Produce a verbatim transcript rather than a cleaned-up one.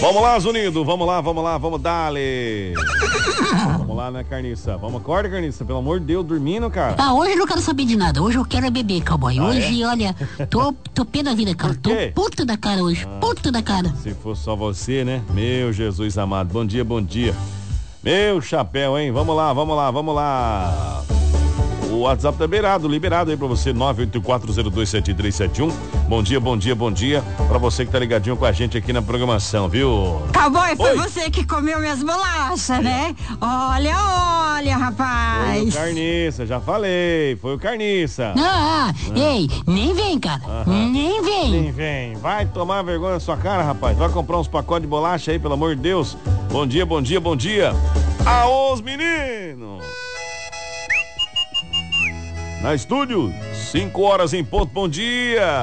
Vamos lá, Zunido, vamos lá, vamos lá, vamos dale. Vamos lá, né, Carniça? Vamos, acorda, Carniça, pelo amor de Deus, dormindo, cara. Ah, hoje eu não quero saber de nada, hoje eu quero é beber, cowboy. Ah, hoje, é? olha, tô, tô pé da vida, cara. Por Tô quê? puto da cara hoje, Ah. puto da cara. Se fosse só você, né? Meu Jesus amado, bom dia, bom dia. Meu chapéu, hein? Vamos lá, vamos lá, vamos lá. O WhatsApp tá liberado, liberado aí pra você, nove oito quatro zero dois sete três sete um. Bom dia, bom dia, bom dia pra você que tá ligadinho com a gente aqui na programação, viu? Cowboy, foi Oi. você que comeu minhas bolachas, né? Olha, olha, Foi o rapaz. Carniça, já falei, foi o Carniça. Ah, ah, ei, nem vem, cara, Aham. nem vem. Vem, vem, vai tomar vergonha na sua cara, rapaz. Vai comprar uns pacotes de bolacha aí, pelo amor de Deus. Bom dia, bom dia, bom dia. Aos meninos! Na estúdio, cinco horas em ponto, bom dia!